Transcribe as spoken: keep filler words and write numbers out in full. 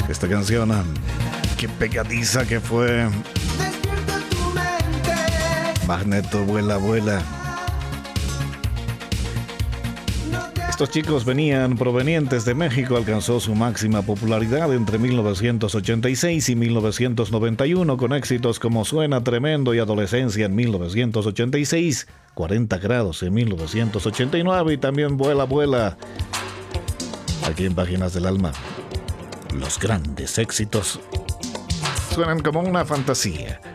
Esta canción, qué pegadiza que fue. Magneto, vuela, vuela. Estos chicos venían provenientes de México, alcanzó su máxima popularidad entre mil novecientos ochenta y seis y mil novecientos noventa y uno con éxitos como Suena Tremendo y Adolescencia en mil novecientos ochenta y seis, cuarenta grados en mil novecientos ochenta y nueve y también Vuela, vuela. Aquí en Páginas del Alma, los grandes éxitos suenan como una fantasía.